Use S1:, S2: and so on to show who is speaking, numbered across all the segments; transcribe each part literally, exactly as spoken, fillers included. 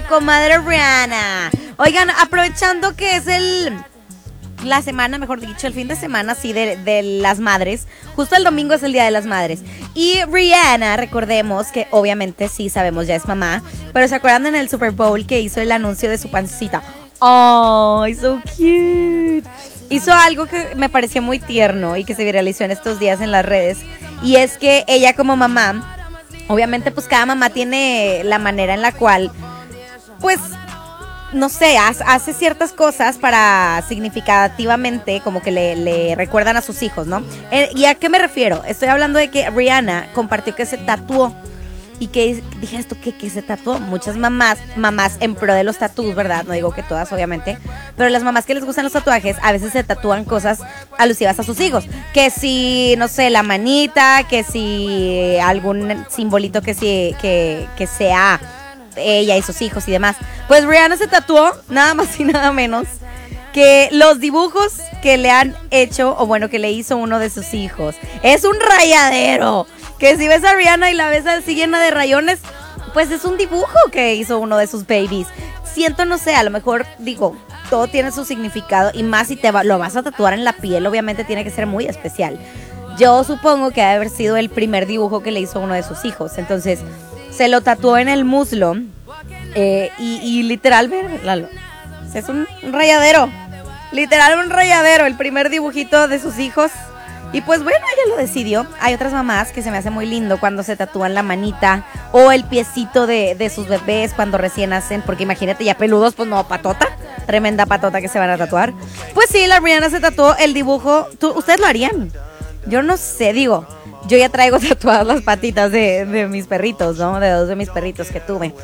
S1: comadre Rihanna. Oigan, aprovechando que es el... la semana, mejor dicho, el fin de semana, sí, de, de las madres. Justo el domingo es el Día de las Madres. Y Rihanna, recordemos que obviamente sí sabemos ya es mamá, pero ¿se acuerdan en el Super Bowl que hizo el anuncio de su pancita? ¡Oh, so cute! Hizo algo que me pareció muy tierno y que se viralizó en estos días en las redes. Y es que ella como mamá, obviamente pues cada mamá tiene la manera en la cual, pues... no sé, hace ciertas cosas para significativamente como que le, le recuerdan a sus hijos, ¿no? Eh, ¿Y a qué me refiero? Estoy hablando de que Rihanna compartió que se tatuó. Y que dije esto, que, que se tatuó. Muchas mamás, mamás en pro de los tatús, ¿verdad? No digo que todas, obviamente. Pero las mamás que les gustan los tatuajes, a veces se tatúan cosas alusivas a sus hijos. Que si, no sé, la manita, que si algún simbolito que, si, que, que sea... ella y sus hijos y demás. Pues Rihanna se tatuó nada más y nada menos que los dibujos que le han hecho, o bueno, que le hizo uno de sus hijos. Es un rayadero. Que si ves a Rihanna y la ves así llena de rayones, pues es un dibujo que hizo uno de sus babies. Siento, no sé, a lo mejor, digo, todo tiene su significado. Y más si te va, lo vas a tatuar en la piel, obviamente tiene que ser muy especial. Yo supongo que debe haber sido el primer dibujo que le hizo uno de sus hijos. Entonces... se lo tatuó en el muslo eh, y, y literal, véanlo, es un, un rayadero, literal un rayadero, el primer dibujito de sus hijos. Y pues bueno, ella lo decidió. Hay otras mamás que se me hace muy lindo cuando se tatúan la manita o el piecito de, de sus bebés cuando recién nacen, porque imagínate ya peludos, pues no, patota, tremenda patota que se van a tatuar. Pues sí, la Rihanna se tatuó el dibujo. ¿Tú, ¿Ustedes lo harían? Yo no sé, digo... yo ya traigo tatuadas las patitas de, de mis perritos, ¿no? De dos de mis perritos que tuve.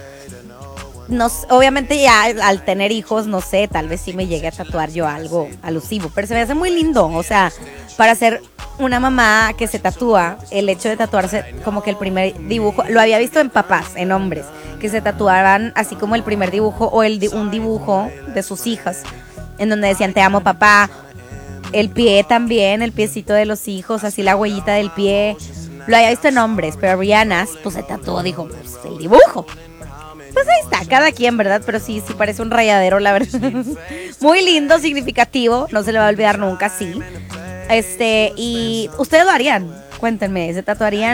S1: No, obviamente ya al tener hijos, no sé, tal vez sí me llegue a tatuar yo algo alusivo. Pero se me hace muy lindo, o sea, para ser una mamá que se tatúa, el hecho de tatuarse como que el primer dibujo, lo había visto en papás, en hombres, que se tatuaban así como el primer dibujo o el un dibujo de sus hijas, en donde decían te amo papá. El pie también, el piecito de los hijos, así la huellita del pie. Lo había visto en hombres, pero Rihanna pues se tatuó, dijo, pues el dibujo. Pues ahí está, cada quien, ¿verdad? Pero sí, sí parece un rayadero, la verdad. Muy lindo, significativo, no se le va a olvidar nunca, sí. Este, y ¿ustedes lo harían? Cuéntenme, ¿se tatuarían?